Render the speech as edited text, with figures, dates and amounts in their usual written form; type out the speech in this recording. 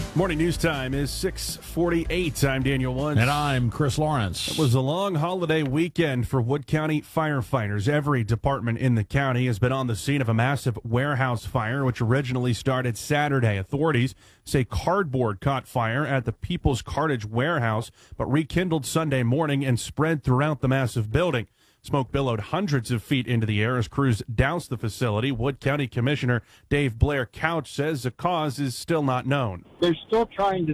Morning news time is 6:48. I'm Daniel Woods. And I'm Chris Lawrence. It was a long holiday weekend for Wood County firefighters. Every department in the county has been on the scene of a massive warehouse fire, which originally started Saturday. Authorities say cardboard caught fire at the People's Cartage warehouse, but rekindled Sunday morning and spread throughout the massive building. Smoke billowed hundreds of feet into the air as crews doused the facility. Wood County Commissioner Dave Blair Couch says the cause is still not known. They're still trying to